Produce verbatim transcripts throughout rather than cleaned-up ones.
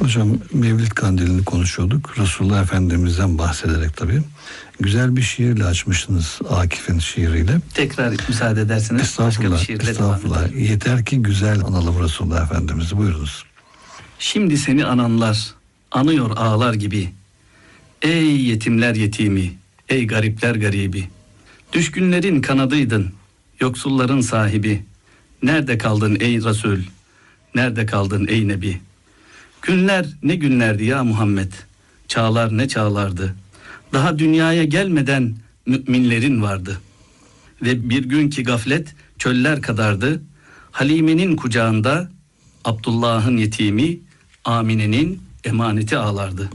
Hocam Mevlid Kandili'ni konuşuyorduk. Resulullah Efendimiz'den bahsederek tabii. Güzel bir şiirle açmışsınız, Akif'in şiiriyle. Tekrar müsaade ederseniz başka bir Estağfurullah, şiirle devam estağfurullah. edelim. Yeter ki güzel analım Resulullah Efendimiz'i. Buyurunuz. Şimdi seni ananlar anıyor ağlar gibi. Ey yetimler yetimi, ey garipler garibi. Düşkünlerin kanadıydın, yoksulların sahibi. Nerede kaldın ey Resul, nerede kaldın ey Nebi? Günler ne günlerdi ya Muhammed, çağlar ne çağlardı. Daha dünyaya gelmeden müminlerin vardı. Ve bir gün ki gaflet çöller kadardı. Halime'nin kucağında Abdullah'ın yetimi, Amine'nin emaneti ağlardı.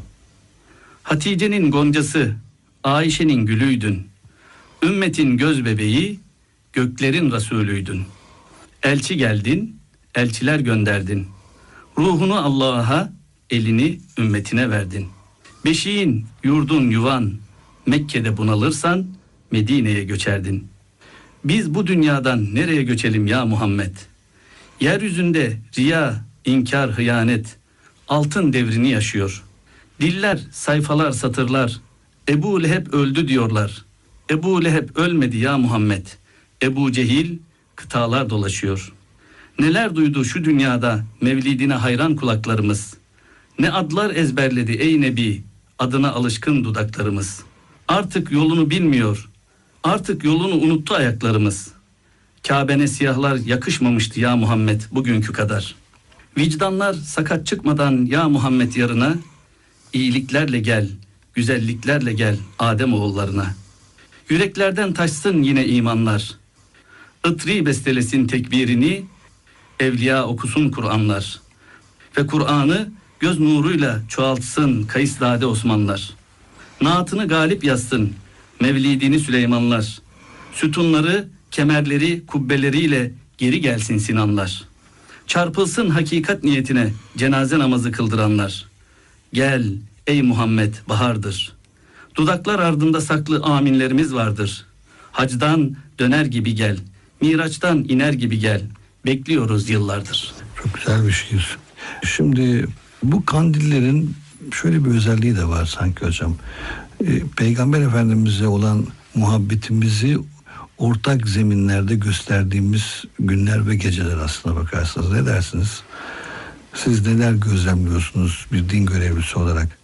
Hatice'nin goncası, Ayşe'nin gülüydün. Ümmetin göz bebeği, göklerin Resulüydün. Elçi geldin, elçiler gönderdin. Ruhunu Allah'a, elini ümmetine verdin. Beşiğin, yurdun, yuvan, Mekke'de bunalırsan Medine'ye göçerdin. Biz bu dünyadan nereye göçelim ya Muhammed? Yeryüzünde riya, inkar, hıyanet, altın devrini yaşıyor. Diller, sayfalar, satırlar, Ebu Leheb öldü diyorlar. Ebu Leheb ölmedi ya Muhammed. Ebu Cehil kıtalar dolaşıyor. Neler duydu şu dünyada mevlidine hayran kulaklarımız. Ne adlar ezberledi ey Nebi, adına alışkın dudaklarımız. Artık yolunu bilmiyor, artık yolunu unuttu ayaklarımız. Kabe'ne siyahlar yakışmamıştı ya Muhammed bugünkü kadar. Vicdanlar sakat çıkmadan ya Muhammed yarına, iyiliklerle gel, güzelliklerle gel Adem oğullarına. Yüreklerden taşsın yine imanlar. Itri bestelesin tekbirini, evliya okusun Kur'anlar. Ve Kur'an'ı göz nuruyla çoğaltsın Kayıslade Osmanlar. Naatını galip yazsın Mevlidini Süleymanlar. Sütunları, kemerleri, kubbeleriyle geri gelsin Sinanlar. Çarpılsın hakikat niyetine cenaze namazı kıldıranlar. Gel ey Muhammed bahardır. Dudaklar ardında saklı aminlerimiz vardır. Hacdan döner gibi gel, Miraç'tan iner gibi gel. Bekliyoruz yıllardır. Çok güzel bir şiir. Şimdi bu kandillerin şöyle bir özelliği de var sanki hocam. Ee, Peygamber Efendimiz'e olan muhabbetimizi ortak zeminlerde gösterdiğimiz günler ve geceler aslına bakarsanız. Ne dersiniz? Siz neler gözlemliyorsunuz bir din görevlisi olarak?